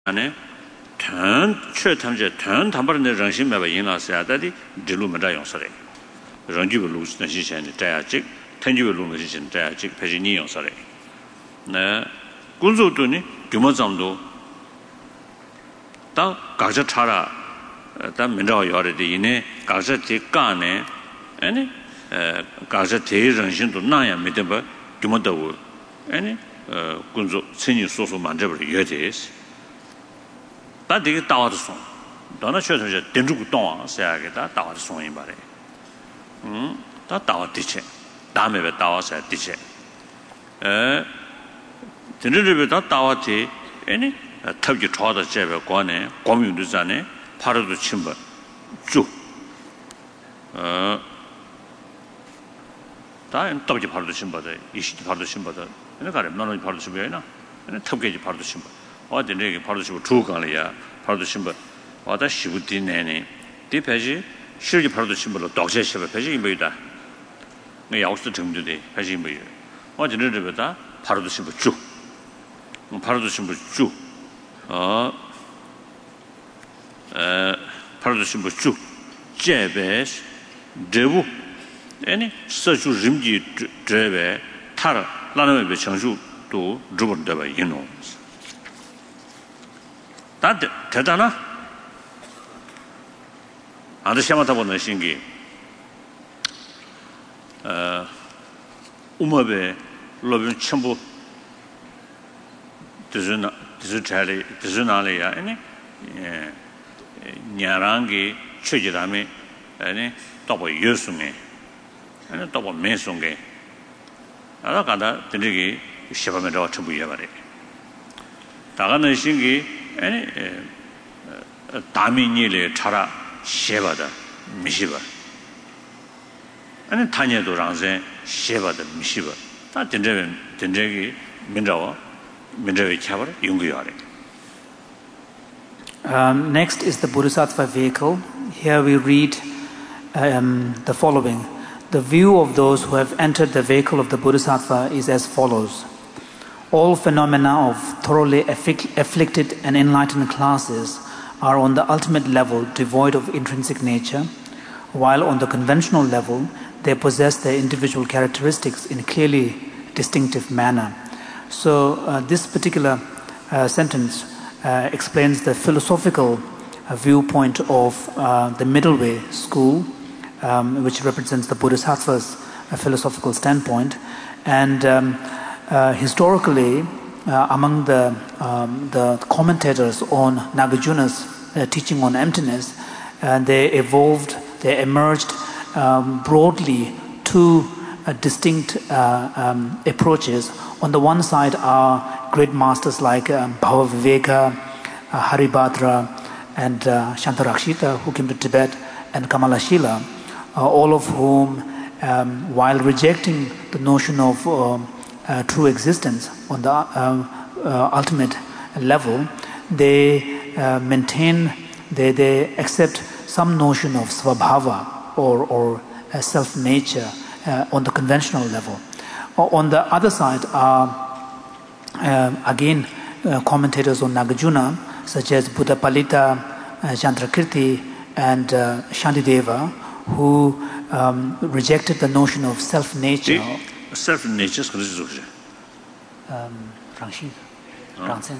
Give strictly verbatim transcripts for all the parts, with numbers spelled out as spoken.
안에 전 최탐제 전 담바르는 정신매가 인나서야다디 들루마다 용서래 런지불 루스는 시선이 자야직 텐지불 루는 시선 자야직 배진이 용서래 네 군소도니 규모장도 다 각자 차라 다 민주화 요래디 이네 각자 직간에 아니 에 각자 대정신도 나야 믿어봐 규모도 아니 어 군소 신이 소소 만져버려 여대스 다 되게 따와도 송 너나 쉬어서 된주고 동안 써야겠다 따와도 송이 말해 음다 따와 뒤체 다음에 왜 따와서 뒤체 에 진짜로 다 따와지 아니 탑지 쳐다 제베 관에 고민도 전에 파르도 침바 쭉어 다음 탑지 파르도 침바다 이시지 파르도 침바다 내가 가래 너는 파르도 침바이나 내가 탑게지 파르도 침바 어디 내게 파르도 침바 두강이야 파르도 침바 와다 시부디네네 디페지 실기 파르도 침바로 독제 시바 페지 임베이다 내 야우스 정도돼 페지 임베이 어디 내려보다 파르도 침바 쭉 파르도 침바 쭉어 에 파르도 침바 쭉 제베스 데부 아니 서주 림지 제베 타라 라는 배 청주도 주버더바 이노 다 대단하 아저씨마다 보는 신기 어 우마베 로빈 전부 드즈나 드즈잘이 드즈나래야 아니 예 냐랑기 최지담에 아니 또뭐 예수네 아니 또뭐 메송게 알아가다 되게 시험에서 전부 이해하래 다가는 신기 아니 다민이래 차라 셰바다 미시바 아니 타녀도 랑세 셰바다 미시바 다 진짜는 진짜기 민자와 민자의 차바를 연구하래. Um, next is the Bodhisattva vehicle. Here we read um, the following. The view of those who have entered the vehicle of the Bodhisattva is as follows. All phenomena of thoroughly afflicted and enlightened classes are on the ultimate level devoid of intrinsic nature, while on the conventional level they possess their individual characteristics in a clearly distinctive manner. So uh, this particular uh, sentence uh, explains the philosophical uh, viewpoint of uh, the middle way school, um, which represents the Bodhisattva's uh, philosophical standpoint. And um, uh, historically, uh, among the, um, the commentators on Nagarjuna's uh, teaching on emptiness, uh, they evolved, they emerged um, broadly two uh, distinct uh, um, approaches. On the one side are great masters like um, Bhavaviveka, uh, Haribhadra, and uh, Shantarakshita, who came to Tibet, and Kamalashila, uh, all of whom, um, while rejecting the notion of uh, uh, true existence on the uh, uh, ultimate level, they uh, maintain, they, they accept some notion of svabhava or, or uh, self-nature uh, on the conventional level. On the other side are uh, again uh, commentators on Nagarjuna, such as Buddhapalita, uh, Chandrakirti, and uh, Shantideva, who um, rejected the notion of self-nature. Self-nature is what? Um, Rangxin, Rangzhen.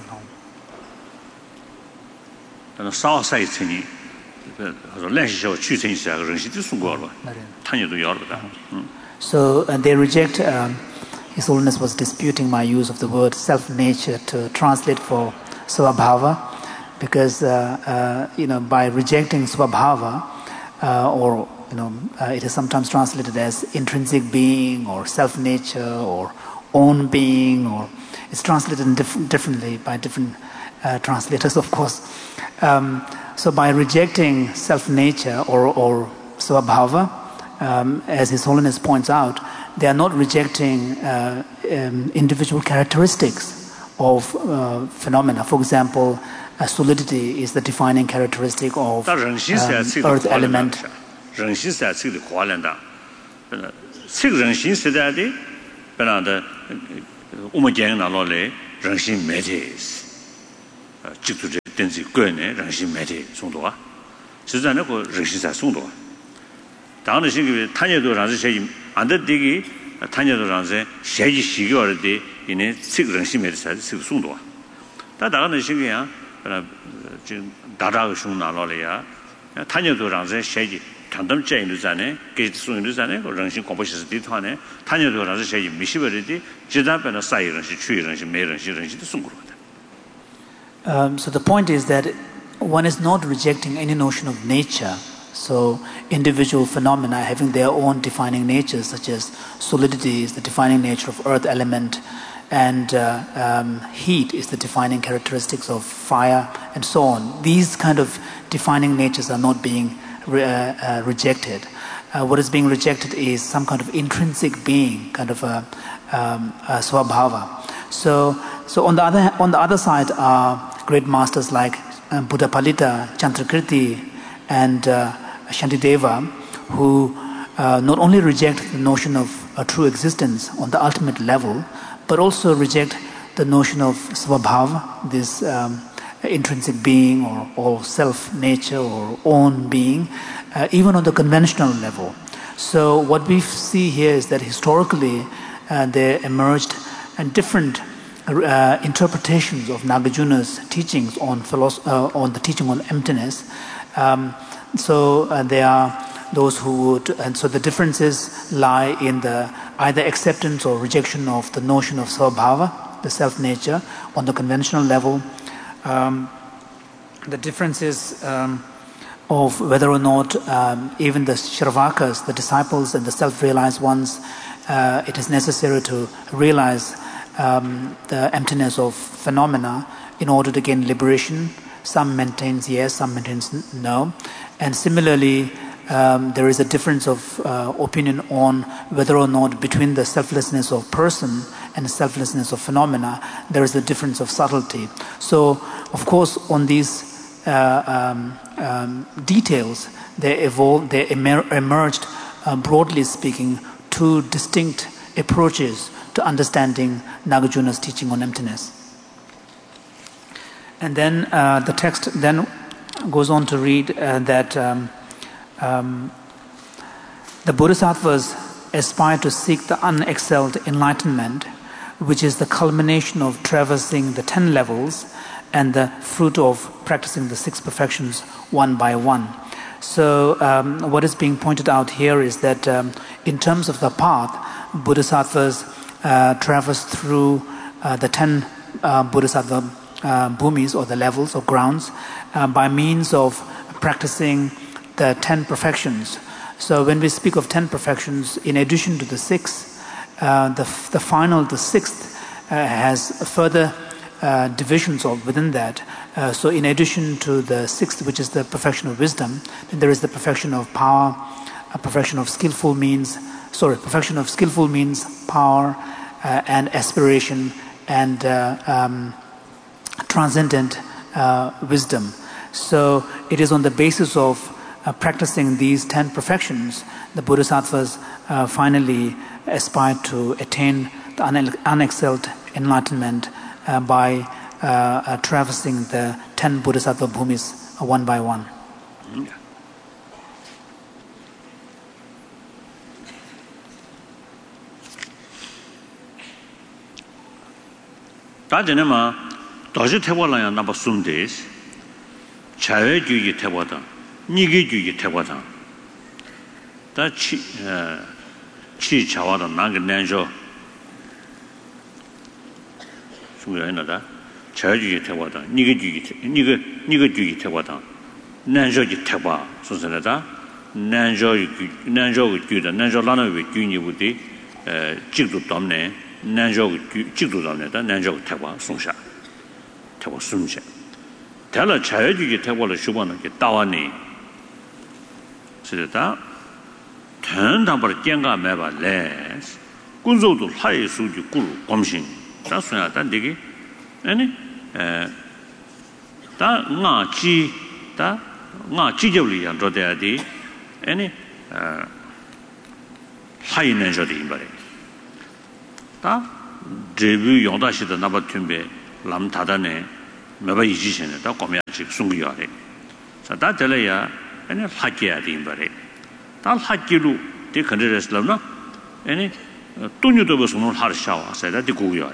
And Sao Sai Tsini, relationship with Chu Tsini, Rangxin is Sungguo. Tanya do Yorba. So uh, they reject, um, His Holiness was disputing my use of the word self-nature to translate for svabhava, because uh, uh, you know, by rejecting svabhava, uh, or you know, uh, it is sometimes translated as intrinsic being or self-nature or own being, or it's translated in diff- differently by different uh, translators, of course. Um, so by rejecting self-nature or, or svabhava, Um, as His Holiness points out, they are not rejecting uh, um, individual characteristics of uh, phenomena. For example, uh, solidity is the defining characteristic of um, earth element. 직도 된지 거네 랑신 매대 송도와实际上그 랑신사 송도와 당의 신기 탄여도 랑신 쉐이 안데 되기 탄여도 랑신 쉐이 시기월데 이네 식 랑신 매대 사 송도와 다 나가는 신기야 지금 다다가 송나로래야 탄여도 랑신 쉐이 단담 제인도 전에 그 송인도 전에 그 랑신 공부시스 뒤ቷ네 탄여도 랑신 쉐이 미시버리디 지단변의 사이 랑신 추이 랑신 매 랑신 랑신도 송도와 Um, so the point is that one is not rejecting any notion of nature. So individual phenomena having their own defining natures, such as solidity is the defining nature of earth element, and uh, um, heat is the defining characteristics of fire, and so on. These kind of defining natures are not being re- uh, uh, rejected. Uh, what is being rejected is some kind of intrinsic being, kind of a, um, a swabhava. So, so on the other on the other side are great masters like um, Buddha Palita, Chandrakirti, and uh, Shantideva, who uh, not only reject the notion of a true existence on the ultimate level, but also reject the notion of svabhava, this um, intrinsic being or, or self-nature or own being, uh, even on the conventional level. So what we see here is that historically uh, there emerged and different uh, interpretations of Nagarjuna's teachings on philosophy, uh, on the teaching on emptiness. Um, so uh, there are those who would, and so the differences lie in the either acceptance or rejection of the notion of svabhava, the self-nature, on the conventional level. Um, the differences um, of whether or not um, even the Shravakas, the disciples and the self-realized ones, uh, it is necessary to realize um, the emptiness of phenomena in order to gain liberation. Some maintains yes, some maintains no. And similarly, um, there is a difference of uh, opinion on whether or not between the selflessness of person and the selflessness of phenomena, there is a difference of subtlety. So, of course, on these uh, um, um, details, they evolved, they emer- emerged, uh, broadly speaking, two distinct approaches to understanding Nagarjuna's teaching on emptiness. And then uh, the text then goes on to read uh, that um, um, the Bodhisattvas aspire to seek the unexcelled enlightenment, which is the culmination of traversing the ten levels and the fruit of practicing the six perfections one by one. So um, what is being pointed out here is that um, in terms of the path, Bodhisattvas uh, traverse through uh, the ten uh, Bodhisattva uh, bhumis, or the levels or grounds, uh, by means of practicing the ten perfections. So when we speak of ten perfections, in addition to the six, uh, the, the final, the sixth, uh, has further uh, divisions of within that. Uh, so in addition to the sixth, which is the perfection of wisdom, then there is the perfection of power, a perfection of skillful means, sorry, perfection of skillful means, power, uh, and aspiration, and uh, um, transcendent uh, wisdom. So it is on the basis of uh, practicing these ten perfections, the Bodhisattvas uh, finally aspire to attain the une- unexcelled enlightenment uh, by uh, uh, traversing the ten Bodhisattva bhumis uh, one by one. 다전에마 도시 태고라야 나바 숨데스 자외주의 태고다 니게주의 태고다 다치 치 자와다 나게 난조 중요하다 자외주의 태고다 니게주의 니게 니게주의 태고다 난조지 태고 소선하다 난조의 난조의 주다 난조라는 주니부디 에 직도 돕네 난조 직도 담내다 난조 태과 송샤 태과 숨샤 달라 자유주의 태과를 주고는 게 따와니 그래다 전담을 땡가 매발래 군소도 하이 수지 꿀 검신 자수야다 되게 아니 에다 나지 다나 지적이 안 줘야지 아니 에 하이 난조도 임바래 다 데뷔 용다시도 나바튠베 람타다네 매바 이지시네 다 고미야지 숨기야래 자다 될래야 아니 하기야 된바래 다 하기로 데 컨드레스라나 아니 돈유도 버스는 하르샤와 세다 디고야래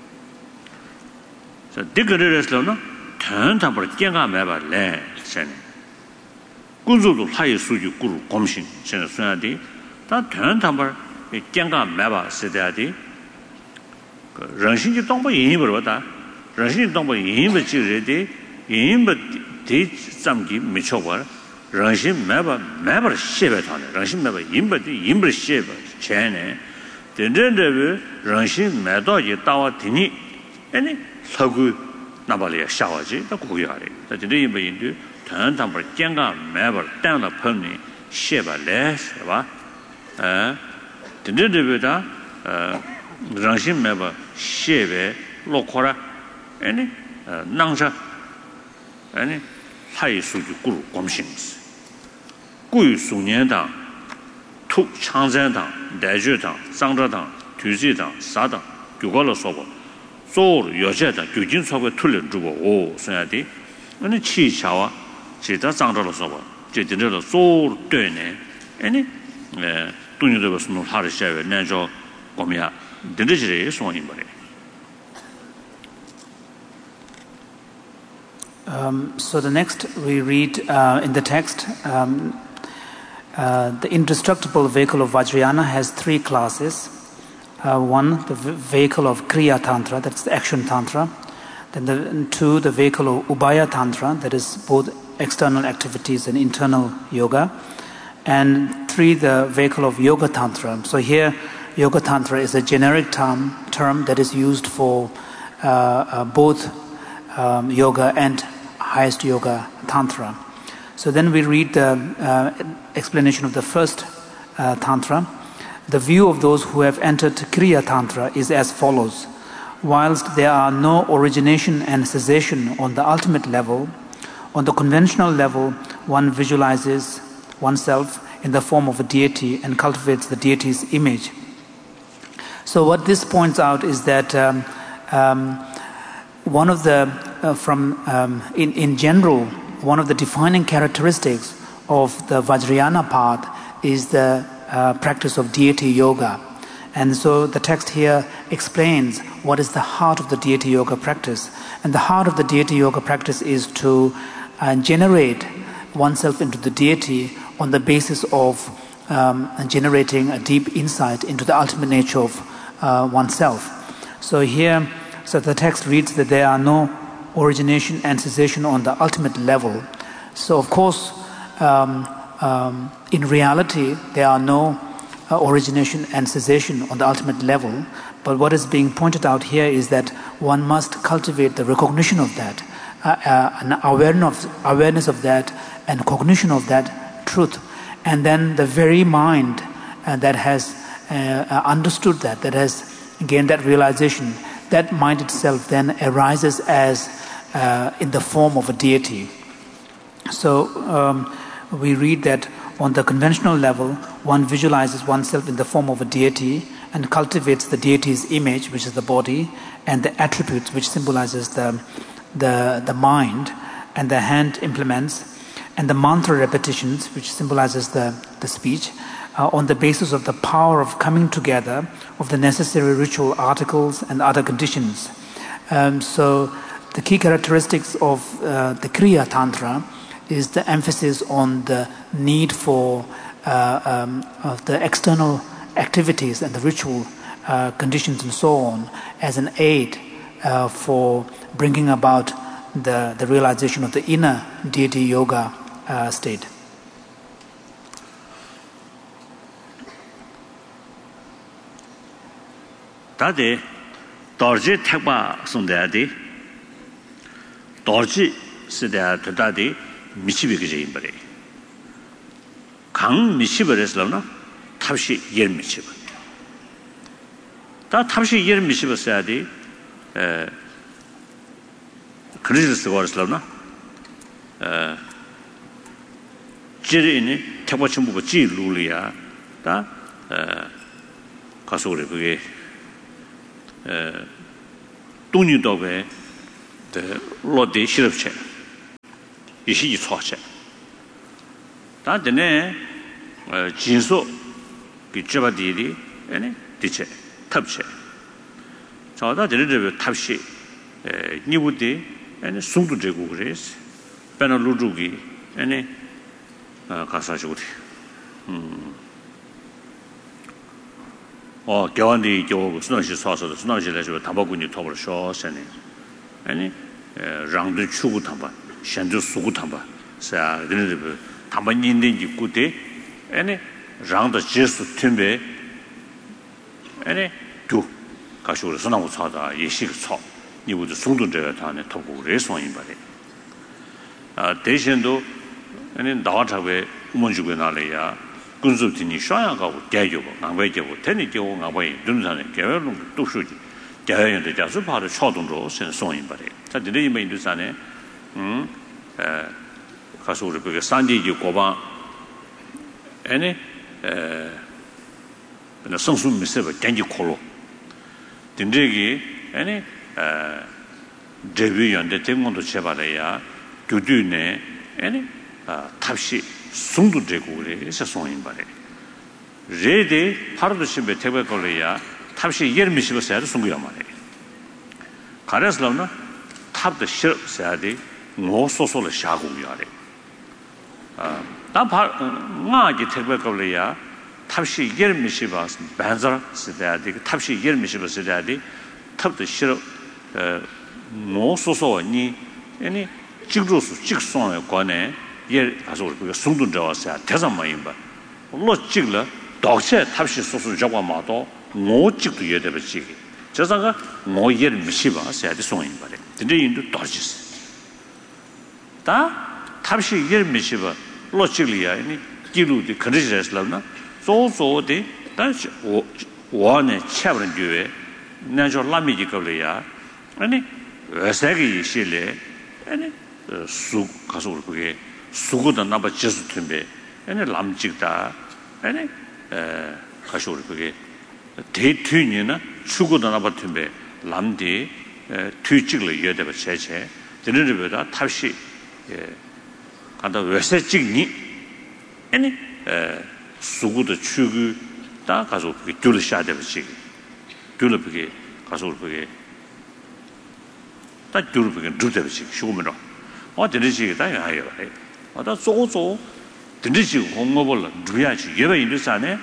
자 디그레스라나 탄탄버 깽가 매바래 세네 군주도 하이 수주 구루 검신 세네 소야디 다 탄탄버 깽가 매바 세다디 그人心就 동보 인입을 왔다 人心动不因不记日的因不的咱们没错过人心没把没把写白他的人心没把因不的因不写白钱呢真正的人心没到一到我听你哎你透过那把里下下去那过去了这真的因不因的谈谈不讲个没把当了朋友写白来是吧呃真正的的呃人心没把写白落过了 아니 낭자 아니 하이 수주 구루 검신스 구유 수년당 투 창전당 대주당 상저당 뒤지당 사당 교과로 써보 소르 여제당 교진 수업에 틀려 주고 오 써야지 아니 치차와 제다 상저로 써보 제대로 소르 되네 아니 에 돈이도 무슨 하루 시에 내줘 검이야 된대지래 소원이 말해 Um, so the next we read uh, in the text, um, uh, the indestructible vehicle of Vajrayana has three classes. Uh, one, the v- vehicle of Kriya Tantra, that's the action Tantra. Then the, two, the vehicle of Ubaya Tantra, that is both external activities and internal yoga. And three, the vehicle of Yoga Tantra. So here, Yoga Tantra is a generic term, term that is used for uh, uh, both um, yoga and highest yoga tantra. So then we read the uh, explanation of the first uh, tantra. The view of those who have entered Kriya Tantra is as follows. Whilst there are no origination and cessation on the ultimate level, on the conventional level, one visualizes oneself in the form of a deity and cultivates the deity's image. So what this points out is that um, um, one of the, uh, from um, in, in general, one of the defining characteristics of the Vajrayana path is the uh, practice of deity yoga. And so the text here explains what is the heart of the deity yoga practice. And the heart of the deity yoga practice is to uh, generate oneself into the deity on the basis of um, generating a deep insight into the ultimate nature of uh, oneself. So here, so the text reads that there are no origination and cessation on the ultimate level. So of course, um, um, in reality, there are no uh, origination and cessation on the ultimate level. But what is being pointed out here is that one must cultivate the recognition of that, uh, uh, an awareness of, awareness of that, and cognition of that truth. And then the very mind uh, that has uh, understood that, that has gained that realization, that mind itself then arises as uh, in the form of a deity. So um, we read that on the conventional level, one visualizes oneself in the form of a deity and cultivates the deity's image, which is the body, and the attributes, which symbolizes the the, the mind, and the hand implements, and the mantra repetitions, which symbolizes the, the speech, uh, on the basis of the power of coming together of the necessary ritual articles and other conditions. Um, so the key characteristics of uh, the Kriya Tantra is the emphasis on the need for uh, um, of the external activities and the ritual uh, conditions and so on as an aid uh, for bringing about the, the realization of the inner deity yoga uh, state. 다데 dorji 택바 손대야디 dorji 시대야 되다디 미치비게 임버리 강 미치버렸으나 탑시 열 미치버 다 탑시 열 미치버서야디 에 그리스 쓰고르slaw나 에 지리니 택바 전부가 지루리야 다에 가서 그래 그게 에 돈이도베 더 the Lodi Shirpche, Ishi Choche. That the name Jinso, Gijabadi, any Diche, Tapche. So that the little Tapshi, Niwudi, and Sundu Jegugres, Benalugi, any Kasashut. 어 겨안디 교 스노시 사서 스노시를 담바군이 톱을 쇼세네 아니 랑드 추구 담바 현주 수구 담바 자 그는 담바인데 있고대 아니 랑드 제수 템베 아니 두 가시로 선하고 차다 예식 차 이부도 송도제가 다네 톱고 레송인 바래 아 대신도 아니 나와자베 우먼주고 나래야 군수진이 샤야가고 개교고 남배교고 테니교고 나바이 눈산에 개별로 도수지 개연의 자수 바로 초동으로 선송인 바래 자 드리이 메인두산에 음에 가서 우리 그 산디지 고바 에네 에 나 성수 미세바 겐지 콜로 딘데기 에네 에 데뷔연데 temmon도 제발해야 교두네 에네 아 탑시 숭도 되고 그래 세송인 바래 레데 파르도 심베 테베 걸려야 탑시 예르미시고 세야도 숭고야 말해 가레슬라나 탑도 시르세야데 모소소를 샤고야래 아다 나기 테베 걸려야 탑시 예르미시바 반자 세야데 탑시 예르미시바 세야데 탑도 시르 에 모소소니 아니 직로수 직송에 관해 예 가서 우리가 숨도 잡았어야 대상만인 봐. 물론 찍了 도체 탑시 소수 잡아마도 못 찍도 예대버지. 저자가 뭐 예를 미시바 세야지 송인 바래. 근데 인도 도지스. 다 탑시 예를 미시바 로직리아 아니 기루디 그리스라나 소소데 다시 오 원에 차버는 뒤에 나저 라미지 걸려야 아니 왜세기 실래 아니 수 가서 우리 수고도 나바 제수 템베 아니 람직다 아니 에 가시 우리 그게 대퇴니나 수고도 나바 템베 람디 뒤직을 여대버 제체 드르르보다 탑시 예 간다 왜세 찍니 아니 에 수고도 추구 다 가서 그게 둘을 샤야 되지 둘을 그게 가서 우리 그게 다 둘을 그게 둘되지 쉬고면은 어 드르지 다 해요 어다 쪼쪼 드르지 공업을 누야지 예배 인도산에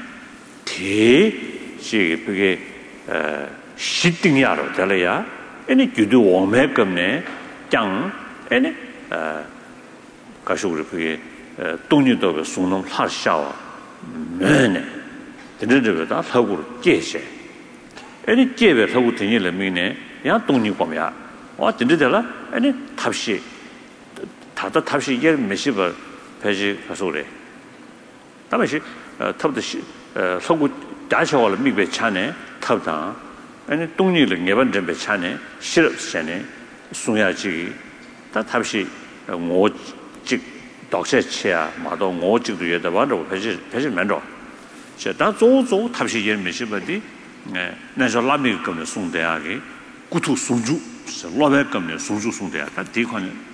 대시 그게 에 시딩이야로 될래야 아니 규도 오메금네 짱 아니 에 가서 우리 그게 동료도 송놈 하샤와 네네 드르르다 하고 깨세 아니 깨베 하고 되니래 미네 야 동료 보면 어 드르들라 아니 탑시 다다 탑시 예 메시버 배지 가서 그래. 다음에 탑도 어 서구 다셔월 미베 차네 탑다. 아니 동리를 네번 전배 차네 실업세네 송야지 다 탑시 오직 독세치야 마도 오직도 여다 봐도 배지 배지 만도. 제가 조조 탑시 예 메시버디 네 나저 라미 거는 송대하게 구투 송주 로베 거는 송주 송대야 다 디콘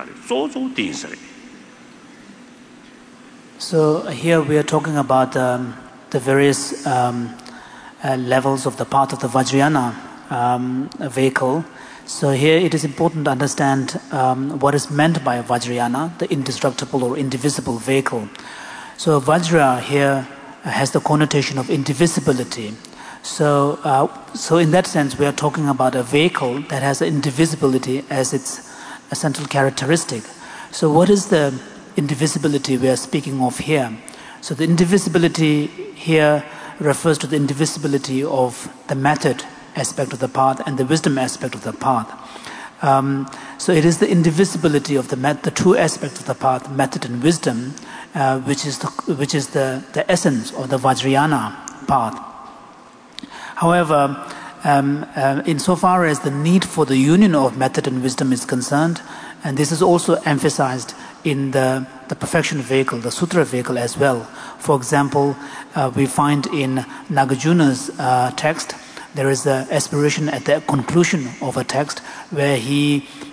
So here we are talking about um, the various um, uh, levels of the path of the Vajrayana um, vehicle. So here it is important to understand um, what is meant by a Vajrayana, the indestructible or indivisible vehicle. So Vajra here has the connotation of indivisibility. So, uh, so in that sense we are talking about a vehicle that has indivisibility as its a central characteristic. So what is the indivisibility we are speaking of here? So the indivisibility here refers to the indivisibility of the method aspect of the path and the wisdom aspect of the path. Um, so it is the indivisibility of the met- the two aspects of the path, method and wisdom, uh, which is the which is the, the essence of the Vajrayana path. However, Um, uh, insofar as the need for the union of method and wisdom is concerned, and this is also emphasized in the, the perfection vehicle, the sutra vehicle as well. For example, uh, we find in Nagarjuna's uh, text, there is the aspiration at the conclusion of a text where he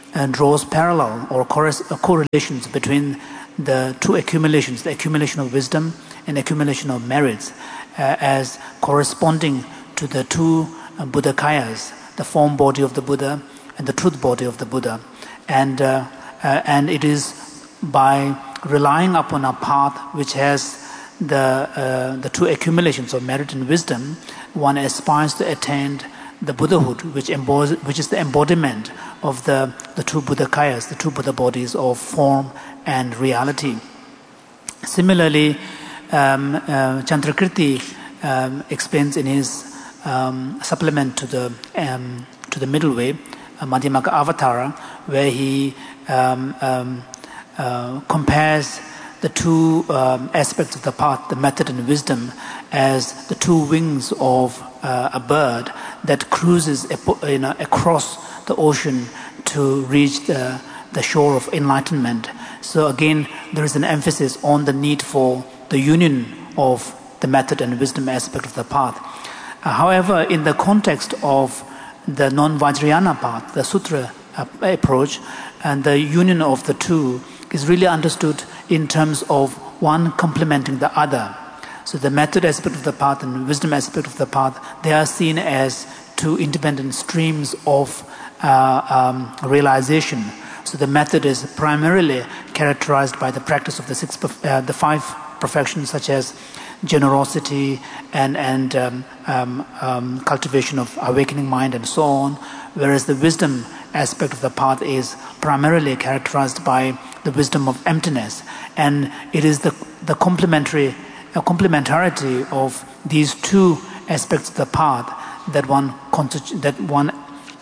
uh, draws parallel or correlations between the two accumulations, the accumulation of wisdom and accumulation of merits, uh, as corresponding to the two uh, Buddhakayas, the form body of the Buddha and the truth body of the Buddha. And, uh, uh, and it is by relying upon a path which has the, uh, the two accumulations of merit and wisdom, one aspires to attain the Buddhahood, which, embodies, which is the embodiment of the, the two Buddhakayas, the two Buddha bodies of form and reality. Similarly, um, uh, Chandrakirti um, explains in his um, supplement to the um, to the middle way, uh, Madhyamaka Avatara, where he um, um, uh, compares the two um, aspects of the path, the method and wisdom, as the two wings of uh, a bird that cruises you know, across the ocean to reach the, the shore of enlightenment. So again, there is an emphasis on the need for the union of the method and wisdom aspect of the path. Uh, however, in the context of the non-Vajrayana path, the sutra uh, approach, and the union of the two is really understood in terms of one complementing the other. So the method aspect of the path and wisdom aspect of the path, they are seen as two independent streams of uh, um, realization. So the method is primarily characterized by the practice of the six, uh, the five perfections, such as generosity and and um, um, um, cultivation of awakening mind and so on. Whereas the wisdom aspect of the path is primarily characterized by the wisdom of emptiness, and it is the the complementary uh, complementarity of these two aspects of the path that one constitu- that one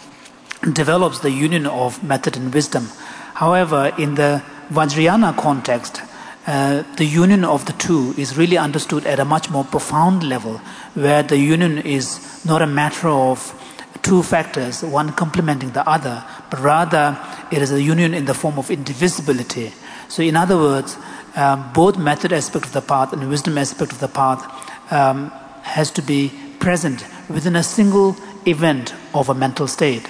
develops the union of method and wisdom. However, in the Vajrayana context, uh, the union of the two is really understood at a much more profound level, where the union is not a matter of two factors, one complementing the other, but rather it is a union in the form of indivisibility. So in other words, um, both method aspect of the path and wisdom aspect of the path um, has to be present within a single event of a mental state.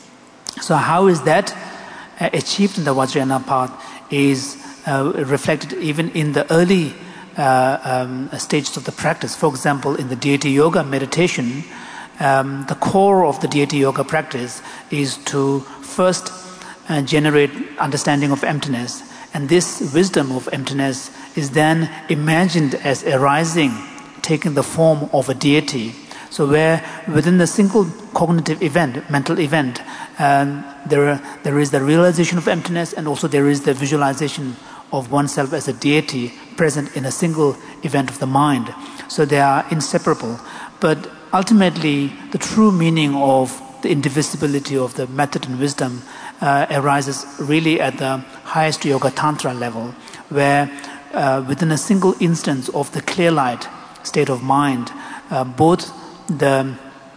So how is that uh, achieved in the Vajrayana path is uh, reflected even in the early uh, um, stages of the practice. For example, in the deity yoga meditation, um, the core of the deity yoga practice is to first uh, generate understanding of emptiness, and this wisdom of emptiness is then imagined as arising, taking the form of a deity. So where within the single cognitive event, mental event, um, there, are, there is the realization of emptiness, and also there is the visualization of oneself as a deity present in a single event of the mind. So they are inseparable. But ultimately, the true meaning of the indivisibility of the method and wisdom uh, arises really at the highest yoga tantra level, where uh, within a single instance of the clear light state of mind, uh, both the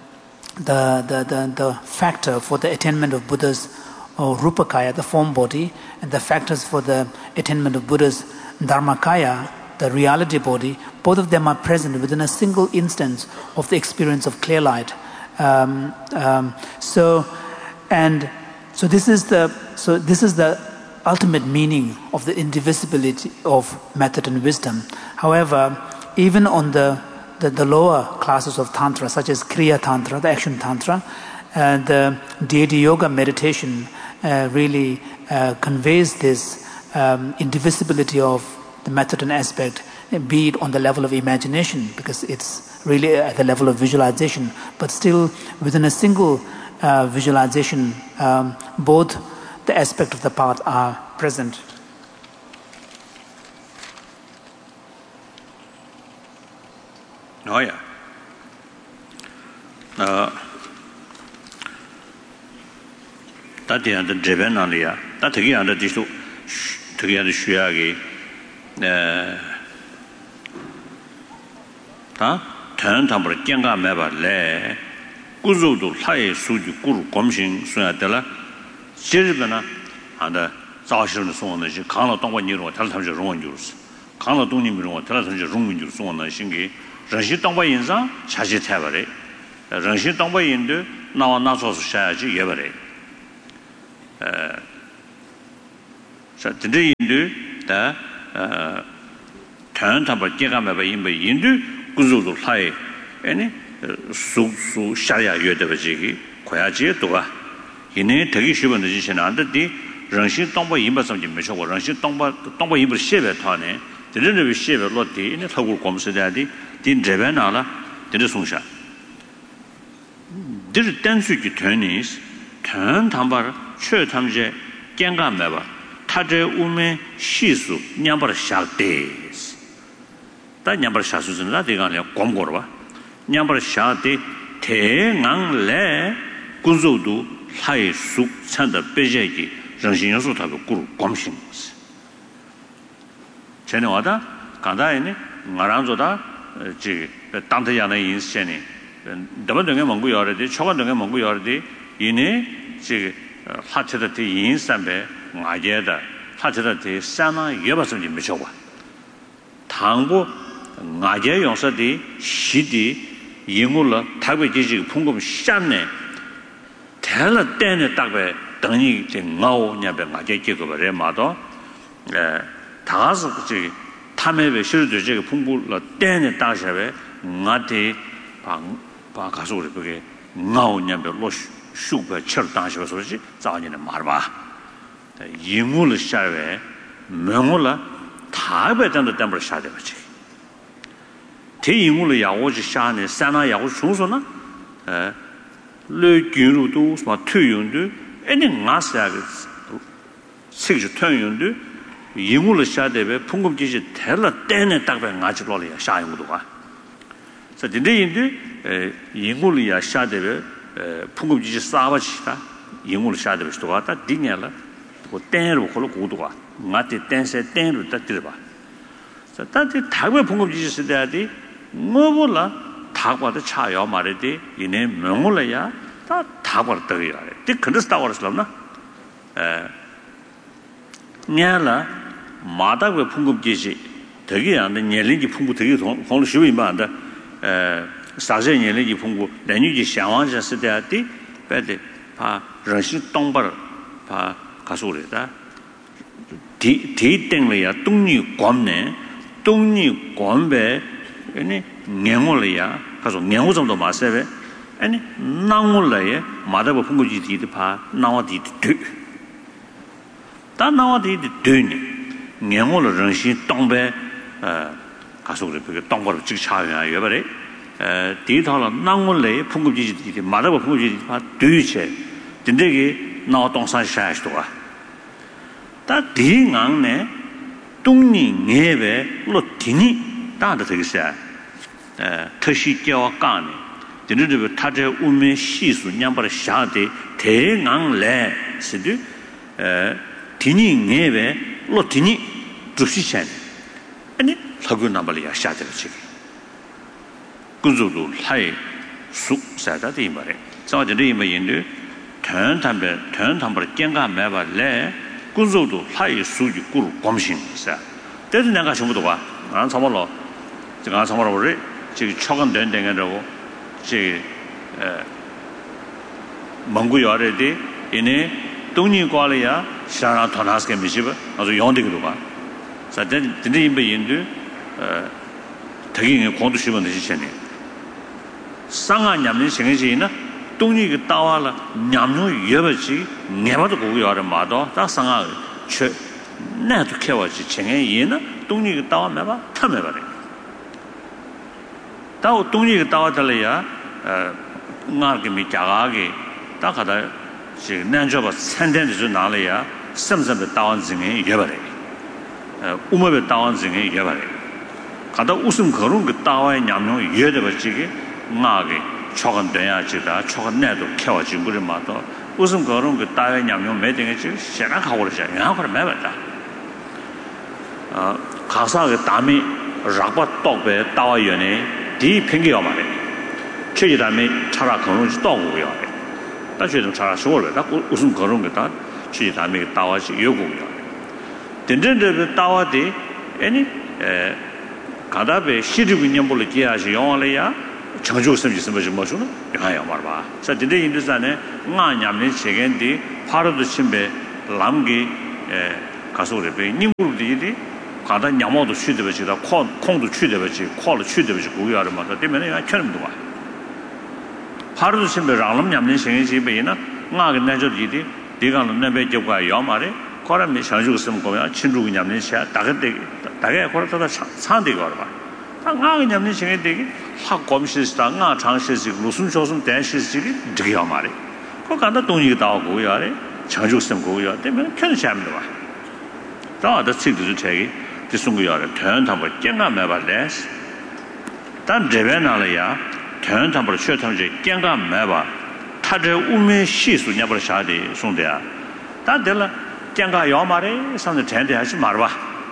The, the, the, the factor for the attainment of Buddha's uh, Rupakaya, the form body, and the factors for the attainment of Buddha's Dharmakaya, the reality body, both of them are present within a single instance of the experience of clear light. Um, um, so, and so this is the so this is the ultimate meaning of the indivisibility of method and wisdom. However, even on the The, the lower classes of Tantra, such as Kriya Tantra, the action Tantra, uh, the deity yoga meditation uh, really uh, conveys this um, indivisibility of the method and aspect, be it on the level of imagination, because it's really at the level of visualization, but still within a single uh, visualization, um, both the aspect of the path are present. Oh yeah. Uh, that the other driven on the that again the dish to get the shuagi. Uh, huh? Turn number Janga Meba Le Guzu to Lai Suju Guru Gomshin Sunatella Siribana and the Zashin Son, the Kano Tonga Niro, Television Ronjus, Kano Dunimiro, Television Ronjus on the Shingi. Ranshi Tongba Yinzang, Chashi Tabare, Ranshi Tongba Yindu, now not so Shaji Yevare. 자 근데 인도 다 탄 담바 제가마 인바 인도 구조도 하에 아니 수수 샤야 여대버지기 고야지에 도가 이내 되게 쉬운 지시는 안 됐디 정신 동바 인바섬 좀 메셔고 정신 동바 동바 인부 셰베 타네 드르르 셰베 로티 이내 타고 검스다디 딘 제베나라 드르 송샤 드르 댄스기 테니스 탄 담바 최 탐제 갱감매바 타제 우메 시수 냠바르 샤데스 다 냠바르 샤수즈나 대간에 곰고르바 냠바르 샤데 대낭레 군조도 하이수 찬다 베제기 정신요소 타고 꿀 곰신 전에 와다 간다에네 나랑조다 지 땅대야의 인생이 더번등에 먹고 여러데 초반등에 먹고 여러데 이네 지 하체의 인산배 나게다 하체의 산나 여바섬이 미쳐와 당부 나게 용서디 시디 인물로 타베지지 풍금 샷네 텔라 때네 딱배 등이 제 나오냐배 나게 기거래 마도 에 다가서 그 탐에베 실도 저 풍부로 때네 따셔베 나한테 방 바가서 우리 그게 나오냐배 로슈 슈퍼 철당시가 소리지 자원이는 말봐 인물을 샤베 명물라 다베던도 담을 샤데 버지 대인물을 야오지 샤네 산나 야오 총소나 에 르기루도 뭐 투용도 애니 나사가 식주 투용도 인물을 샤데베 풍금지지 텔라 때네 딱배 나지로리야 샤용도가 그래서 근데 인물이야 샤데베 풍금지지 싸바치다 인물을 샤데베 스토가다 딩야라 그 땡으로 걸어 고도가 나한테 땡세 땡으로 딱 들어봐 자 단지 다고 풍금지지 쓰다디 뭐불라 다과도 차요 말이디 이내 명물이야 다 다버 떠야 돼 그래서 다워스럽나 에 냐라 마다고 풍금지지 되게 안 돼. 년龄이 풍부 되게 공로 쉬워 임한다. 에 사제 년龄이 풍부 내뉴지 상황자 시대에 배대 파 러시 동벌 파 가수래다. 디 디땡이야 동리 관내 동리 관배 아니 냥올이야. 가서 냥오 정도 마세베 아니 나올래에 마다고 풍부지 디디 파 나와디 드. 다 나와디 드니 냥올을 러시 동배 어 가수를 그 동벌을 직 차야 여버래 에 디타라 나올래 풍부지 디디 마다고 풍부지 파 뒤체 근데게 나와 동산 샤스도가 다 디강네 동니 녜베 로티니 다도 되겠어 에特시教 干진르르 타제 우메 시수 냠바르 샤데 대강래 시드 에 디니 녜베 로티니 주시챤 아니 사고 나발이야 샤데지 군조도 하이 수 사다디 말에 저들이 뭐인데 전담배 전담벌 깽가 매발래 군조도 하이 수지 꿀 검신사 때도 내가 전부도 와안 참말로 제가 참말로 우리 지금 초간 된 데라고 지蒙古요래디 이네 동니 과리야 샤라 토나스게 미시바 아주 용되기도 봐 사데 근데 임베인도 어 되게 공도 시면 되시네 상아 냠는 생기지나 동니 그 따와라 냠노 여버지 내가도 고고 요래 마도 다 상아 최 나도 캐와지 쟁에 얘나 동니 그 따와 매봐 탐해 버려 다오 동니 그 따와들이야 어 나게 미자가게 다 가다 지금 난저버 산된데 좀 나래야 섬섬의 따완증에 여버려 어 우모의 따완증에 여버려 가다 웃음 거론 그 따와의 냠용 여대버지게 나게 초간 돼야지다 초간 내도 캐와지 그래 마도 웃음 거론 그 따와의 냠용 매등에 지금 시작하고 그러자 양하고 매버다 어 가사의 담이 락바 떡배 따와 연에 디 팽개가 말해 최지담에 차라 거론지 떠고요 다시 좀 차라 쇼를 다 웃음 거론 거다 최지담에 따와지 요구요 된된데 따와디 아니 에 가다베 시리고 년불을 기하시 영월이야 정조 섬지 섬지 뭐죠? 야야 말봐. 자 근데 인도산에 나냠네 제겐디 파르도 심베 람기 에 가소레베 님구르디디 가다 냐모도 취되버지다 콩도 취되버지 콜도 취되버지 고야를 맞다 때문에 야 처럼도 와 파르도 심베 랑람 냠는 생이지베나 나게 내저디디 디가는 내베 접과 야마레 거라미 상주고 쓰면 거야 친구가 냠는 샤 다게 다게 거라다 산데 거라 나게 냠는 생이 되게 확 검시스다 나 장시시 무슨 조선 대시시 되게 야마레 거 간다 동이가 나오고 야레 상주고 쓰면 거야 때문에 큰 샤입니다 와 다다 책도 책이 지송고야레 전담을 깽가매 봐래 단 제변나려야 전담을 쉬어탐지 깽가매 봐 타저 우면 시수 냐버 샤데 송대야 다들라 깽가 요마레 상대 전대 하지 말봐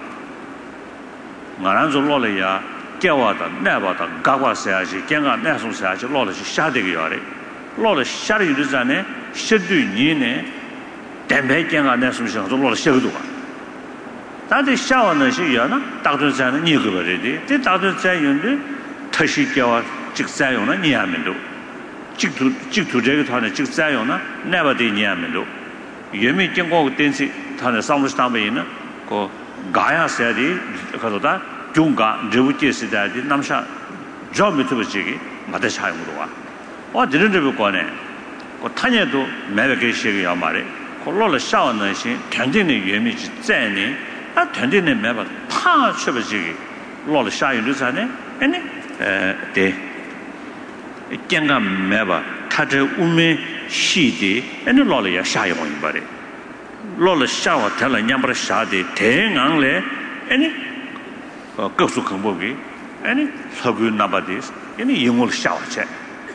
나랑 졸로려야 깨와다 내봐다 가과서야지 깽가 내송서야지 로르지 샤데게 요래 로르 샤르 유르자네 셔두니네 담배 깽가 내송서 로르 셔도 다들 샤워는 시야나 다들자는 니거버리디 તે 다들자연데 터시겨와 직자용은 니하면도 직투 직투제가 타는 직자용은 내버디 니하면도 예미 경고 된시 타는 상무스tambe는 그 가야세디 그러다 중가 저부지시다디 남샤 점부터지기 마다샤용으로 와 어 드는데 거네 그 타녀도 매베게 시기야 말에 콜로를 샤워는 시 견진의 예미지 자네 아 전대는 매번 파 쳐버지기 로를 샤유르자네 아니 에데 깽가 매바 타저 우메 시디 아니 로를 샤유고 이바레 로를 샤와 달라 냠버 샤데 대강래 아니 어 급수 공복이 아니 서구 나바디스 아니 영을 샤와체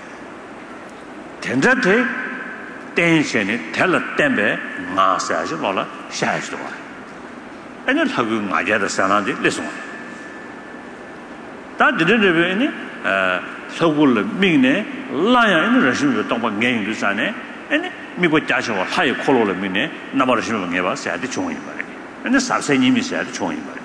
된자데 댄션이 달라 땜베 마사지 로를 샤야지도 와 아니 하고 맞아야 사나데 레송 다 드르르베니 어 서굴 민네 라야 인 러시미 동바 갱도 사네 아니 미고 자셔와 하이 콜로를 민네 나버르시면 게 봐. 사야데 총이 말이 아니 사세님이 사야데 총이 말이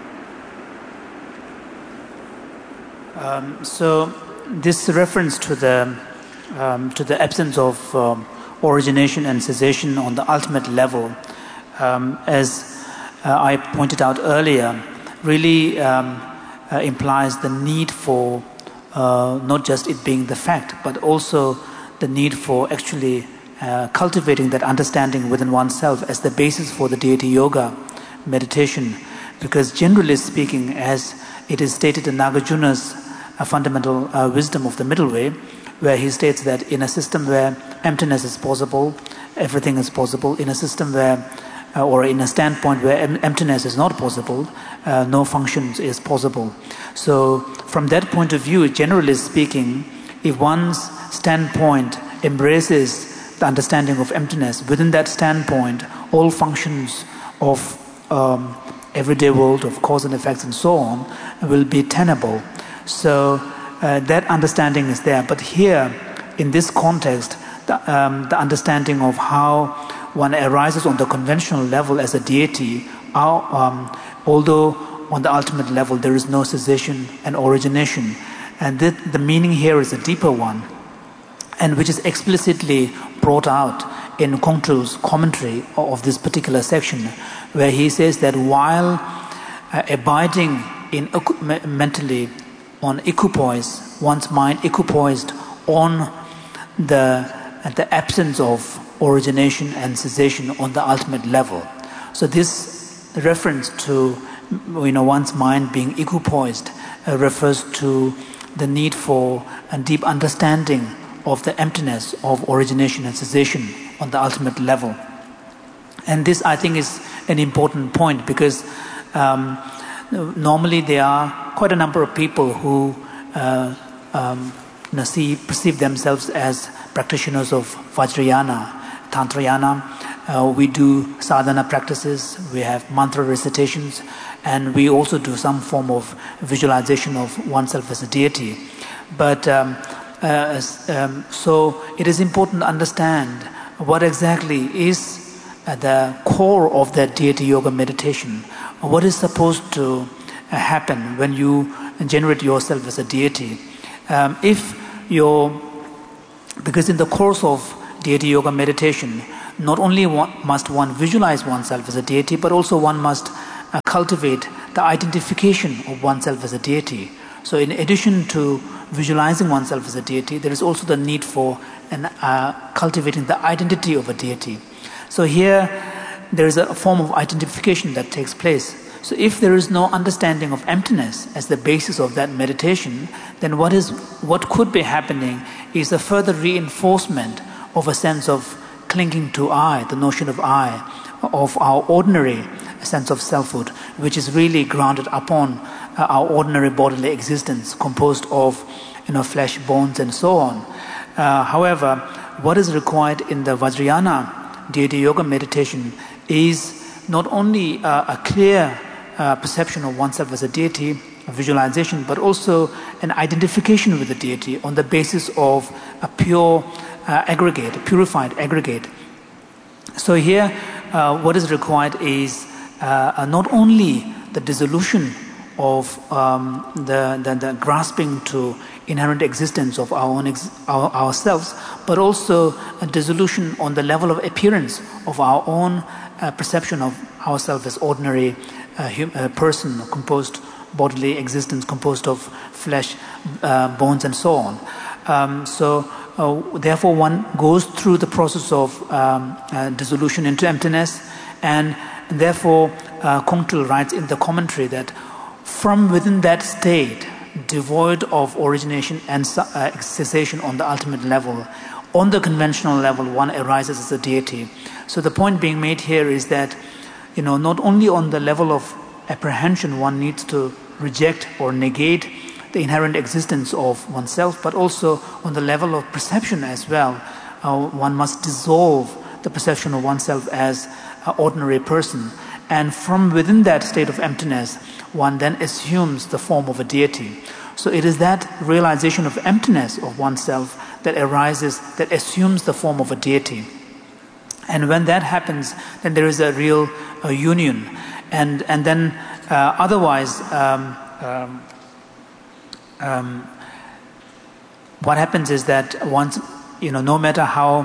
Um, so this reference to the um, to the absence of um, origination and cessation on the ultimate level, um, as Uh, I pointed out earlier, really um, uh, implies the need for uh, not just it being the fact, but also the need for actually uh, cultivating that understanding within oneself as the basis for the deity yoga meditation. Because generally speaking, as it is stated in Nagarjuna's uh, fundamental uh, wisdom of the middle way, where he states that in a system where emptiness is possible, everything is possible. In a system where Uh, or in a standpoint where em- emptiness is not possible, uh, no functions is possible. So from that point of view, generally speaking, if one's standpoint embraces the understanding of emptiness, within that standpoint, all functions of um, everyday world, of cause and effects and so on, will be tenable. So uh, that understanding is there. But here, in this context, the, um, the understanding of how one arises on the conventional level as a deity, our, um, although on the ultimate level there is no cessation and origination. And that the meaning here is a deeper one, and which is explicitly brought out in Kongtru's commentary of this particular section, where he says that while uh, abiding in mentally on equipoise, one's mind equipoised on the, the absence of origination and cessation on the ultimate level. So this reference to, you know, one's mind being equipoised uh, refers to the need for a deep understanding of the emptiness of origination and cessation on the ultimate level. And this, I think, is an important point, because um, normally there are quite a number of people who uh, um, you know, see, perceive themselves as practitioners of Vajrayana, Tantrayana. Uh, we do sadhana practices, we have mantra recitations, and we also do some form of visualization of oneself as a deity. But um, uh, um, so it is important to understand what exactly is uh, the core of that deity yoga meditation. What is supposed to uh, happen when you generate yourself as a deity? Um, if you're, because in the course of deity yoga meditation, not only one, must one visualize oneself as a deity, but also one must uh, cultivate the identification of oneself as a deity. So in addition to visualizing oneself as a deity, there is also the need for an, uh, cultivating the identity of a deity. So here there is a form of identification that takes place. So if there is no understanding of emptiness as the basis of that meditation, then what is what could be happening is a further reinforcement of a sense of clinging to I, the notion of I, of our ordinary sense of selfhood, which is really grounded upon uh, our ordinary bodily existence, composed of, you know, flesh, bones, and so on. Uh, however, what is required in the Vajrayana deity yoga meditation is not only uh, a clear uh, perception of oneself as a deity, a visualization, but also an identification with the deity on the basis of a pure uh, aggregate, a purified aggregate. So here, uh, what is required is uh, not only the dissolution of um, the, the, the grasping to inherent existence of our own ex- our, ourselves, but also a dissolution on the level of appearance of our own uh, perception of ourselves as ordinary uh, hum- uh, person, composed bodily existence, composed of flesh, uh, bones, and so on. Um, so, uh, therefore, one goes through the process of um, uh, dissolution into emptiness, and, and therefore, uh, Kongtrul writes in the commentary that from within that state, devoid of origination and uh, cessation on the ultimate level, on the conventional level, one arises as a deity. So the point being made here is that, you know, not only on the level of apprehension one needs to reject or negate the inherent existence of oneself, but also on the level of perception as well. Uh, one must dissolve the perception of oneself as an ordinary person. And from within that state of emptiness, one then assumes the form of a deity. So it is that realization of emptiness of oneself that arises, that assumes the form of a deity. And when that happens, then there is a real uh, union. And and then uh, otherwise, um, um, um, what happens is that once, you know, no matter how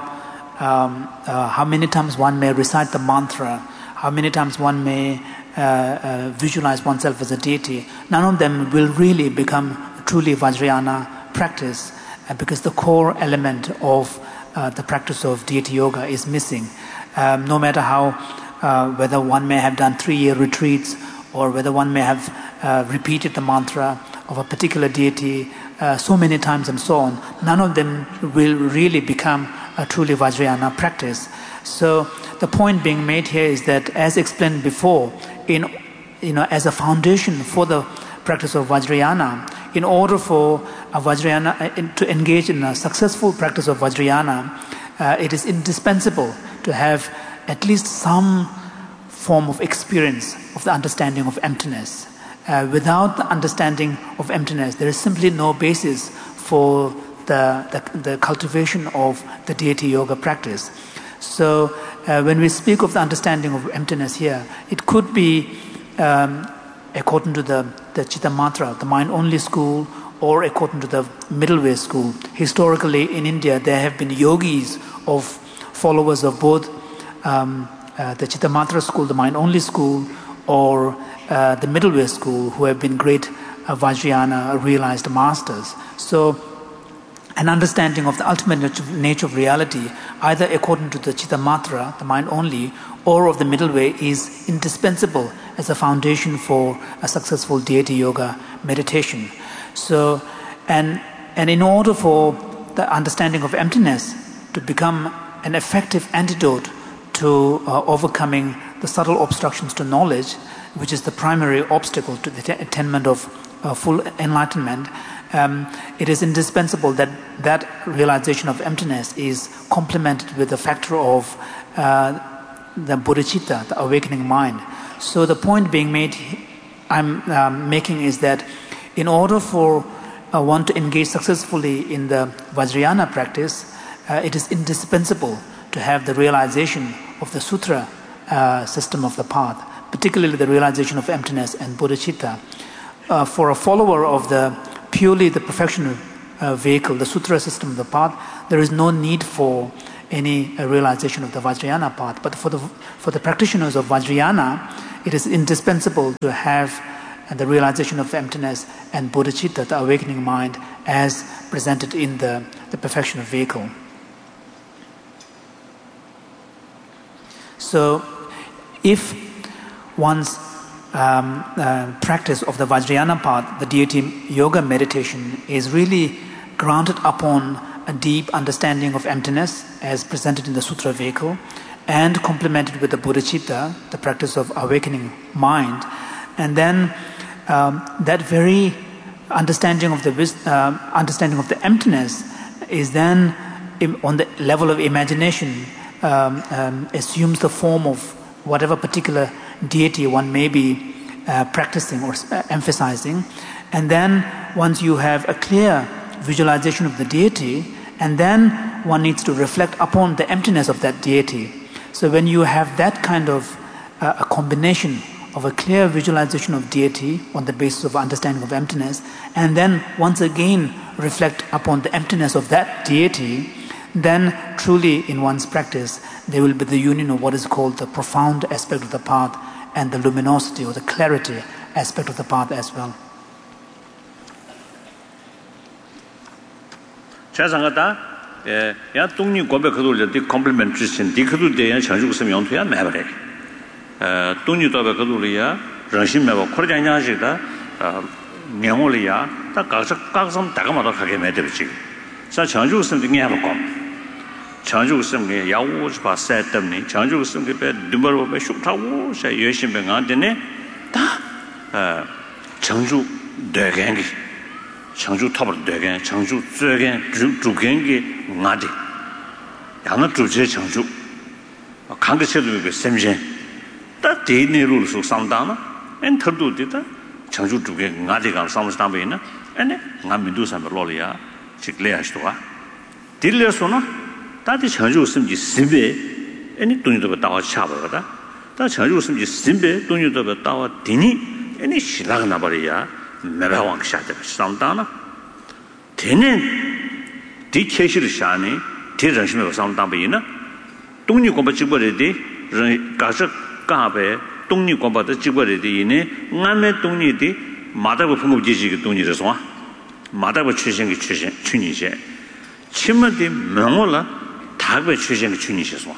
um, uh, how many times one may recite the mantra, how many times one may uh, uh, visualize oneself as a deity, none of them will really become truly Vajrayana practice, uh, because the core element of uh, the practice of deity yoga is missing. Um, no matter how, uh, whether one may have done three-year retreats, or whether one may have uh, repeated the mantra of a particular deity uh, so many times and so on, none of them will really become a truly Vajrayana practice. So the point being made here is that, as explained before, in you know, as a foundation for the practice of Vajrayana, in order for a Vajrayana to engage in a successful practice of Vajrayana, uh, it is indispensable to have at least some form of experience of the understanding of emptiness. Uh, without the understanding of emptiness, there is simply no basis for the, the, the cultivation of the deity yoga practice. So uh, when we speak of the understanding of emptiness here, it could be um, according to the, the Chitta Mantra, the mind-only school, or according to the middle way school. Historically in India, there have been yogis of followers of both um, uh, the Chitta Mantra school, the mind-only school, or uh, the middle way school, who have been great uh, Vajrayana realized masters. So an understanding of the ultimate nature of reality, either according to the Chitta Mantra, the mind only, or of the middle way, is indispensable as a foundation for a successful deity yoga meditation. So, and and in order for the understanding of emptiness to become an effective antidote to uh, overcoming the subtle obstructions to knowledge, which is the primary obstacle to the attainment of uh, full enlightenment, Um, it is indispensable that that realization of emptiness is complemented with the factor of uh, the bodhicitta, the awakening mind. So the point being made, I'm um, making is that in order for uh, one to engage successfully in the Vajrayana practice, uh, it is indispensable to have the realization of the sutra uh, system of the path, particularly the realization of emptiness and bodhicitta. Uh, for a follower of the purely the perfection uh, vehicle, the sutra system of the path, there is no need for any uh, realization of the Vajrayana path. But for the, for the practitioners of Vajrayana, it is indispensable to have uh, the realization of emptiness and bodhicitta, the awakening mind, as presented in the, the perfection of vehicle. So, if one's um, uh, practice of the Vajrayana path, the deity yoga meditation, is really grounded upon a deep understanding of emptiness as presented in the Sutra vehicle, and complemented with the bodhicitta, the practice of awakening mind, and then um, that very understanding of the uh, understanding of the emptiness is then im- on the level of imagination um, um, assumes the form of whatever particular deity one may be uh, practicing or uh, emphasizing. And then once you have a clear visualization of the deity, and then one needs to reflect upon the emptiness of that deity. So when you have that kind of uh, a combination of a clear visualization of deity on the basis of understanding of emptiness, and then once again reflect upon the emptiness of that deity, then truly in one's practice there will be the union of what is called the profound aspect of the path and the luminosity or the clarity aspect of the path as well. 자상하다 에 야 동니 고백 그돌려 디 컴플리먼트 주신 디 그돌 대야 장주 좀 용토야 매버래 에 동니 도백 그돌이야 정신 매버 코르장냐시다 어 명월이야 다 각서 각성 다가마도 하게 매들지 자 장주 좀 등에 한번 장주 좀게 야우스 바세 때문에 장주 좀게 배 누버로 배 슈타고 세 열심히 안되네 다어 장주 대gen기 장주 탑을 되게 장주 쯔게 주gen기 나디 양의 주제 장주 강대체도 그 셈제 다 대내로서 상담아 엔터도 되다 장주 주게 나디가 상담이나 아니 남민도 삼로리아 직례하시도가 딜려서나 다디 장주 심지 심베 아니 돈이도 다와 차버다 다 장주 심지 심베 돈이도 다와 디니 아니 신라가 나버리야 매바왕 샤데 상담나 되는 디케시를 샤네 대전심에 상담이나 동리 공부 직벌에디 가서 가베 동리 공부도 직벌에디네 남의 동리디 마다고 풍급지지기 동리라서 마다고 출신기 출신 춘이제 침문디 명월라 다베 출신기 춘이셔서.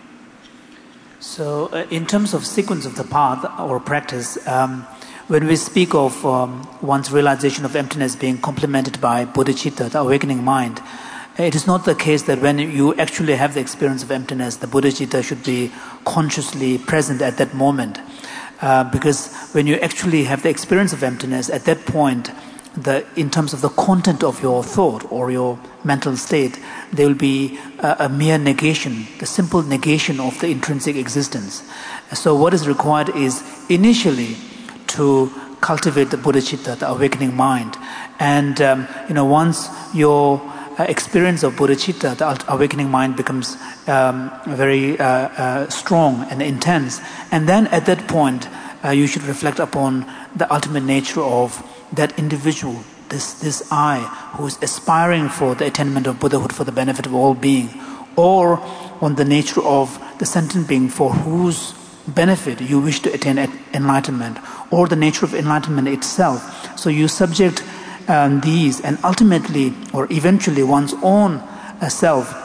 So uh, in terms of sequence of the path or practice, um, when we speak of um, one's realization of emptiness being complemented by bodhicitta, the awakening mind, it is not the case that when you actually have the experience of emptiness, the bodhicitta should be consciously present at that moment. Uh, because when you actually have the experience of emptiness, at that point, the, in terms of the content of your thought or your mental state, there will be a, a mere negation, the simple negation of the intrinsic existence. So what is required is initially to cultivate the bodhicitta, the awakening mind. And, um, you know, once your uh, experience of bodhicitta, the awakening mind, becomes um, very uh, uh, strong and intense, and then at that point, uh, you should reflect upon the ultimate nature of that individual, this, this I, who is aspiring for the attainment of Buddhahood for the benefit of all being, or on the nature of the sentient being for whose benefit you wish to attain enlightenment, or the nature of enlightenment itself. So you subject um, these and ultimately or eventually one's own uh, self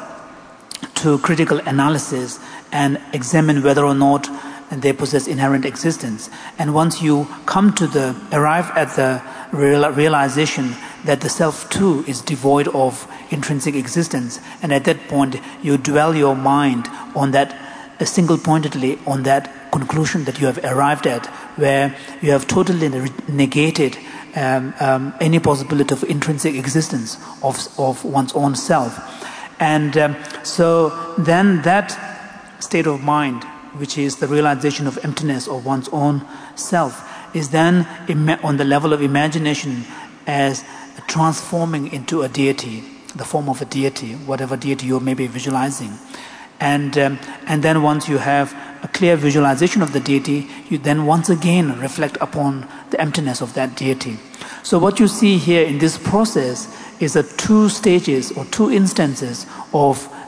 to critical analysis and examine whether or not they possess inherent existence. And once you come to the, arrive at the real, realization that the self too is devoid of intrinsic existence, and at that point you dwell your mind on that uh, single-pointedly on that conclusion that you have arrived at, where you have totally negated um, um, any possibility of intrinsic existence of, of one's own self. And um, so then that state of mind, which is the realization of emptiness of one's own self, is then on the level of imagination as transforming into a deity, the form of a deity, whatever deity you may be visualizing. And um, and then once you have a clear visualization of the deity, you then once again reflect upon the emptiness of that deity. So what you see here in this process is the two stages or two instances of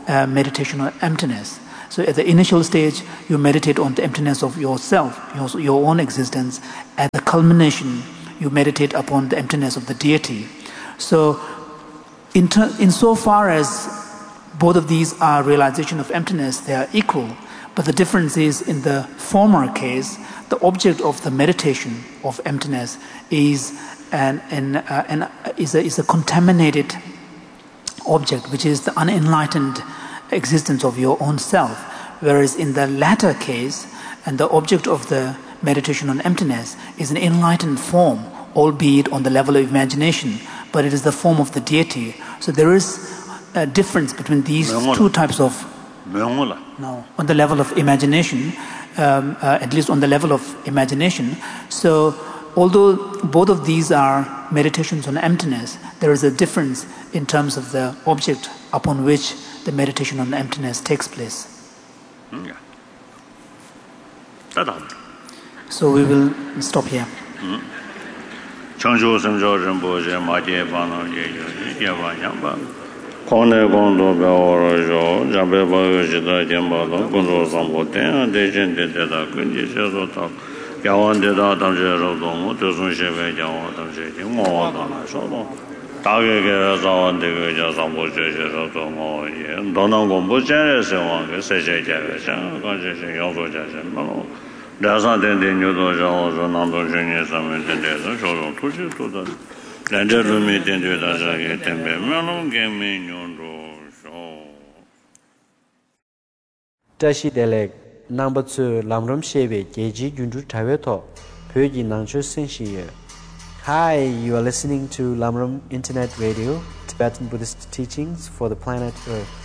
uh, meditation on emptiness. So at the initial stage, you meditate on the emptiness of yourself, your, your own existence. At the culmination, you meditate upon the emptiness of the deity. So in ter- insofar as both of these are realization of emptiness, they are equal. But the difference is, in the former case, the object of the meditation of emptiness is an, an, uh, an, is, a, is a contaminated object, which is the unenlightened existence of your own self. Whereas in the latter case, and the object of the meditation on emptiness is an enlightened form, albeit on the level of imagination, but it is the form of the deity. So there is a difference between these two types of... No, on the level of imagination, um, uh, at least on the level of imagination. So although both of these are meditations on emptiness, there is a difference in terms of the object upon which the meditation on emptiness takes place. Yeah. So we will stop here. Changzhou Shenzhou Rinpoche Ma Jie Ba No Jie Yu Jie Ba Yang Ba Kong Ne Gong Do Bia Wo Ro Zhou Jia Bei Ba Yu Shi Da Jian Ba Do Gong Zhou Sang Po Ten De Shen De De Da Kun Ji Xie Zhou Ta Ya Wan De Da Dang Xie Rou Dong Mu De Sun Xie Wei Jiang Wan Dang Xie Jing Mo Wan Dang Lai Shou Dong Da Ge Ge Zang Wan De Ge Jia Sang Po Xie Xie Rou Dong Mo Ye Dong Nang Gong Po Jian Re Se Wan Ge Se Xie Jia Ge Xiang Gang Xie Xie Yang Zhou Jia Xie Ma Lo两三点点牛多让我说南东去年上面点点的小种出去做的两者都没点对大家给点别没弄给没用着说 Tashi Delek number two Lamram Shebe Geji Junju Taweto Pyoji Nangcho Senshiye. Hi, you are listening to Lamram Internet Radio, Tibetan Buddhist teachings for the planet Earth.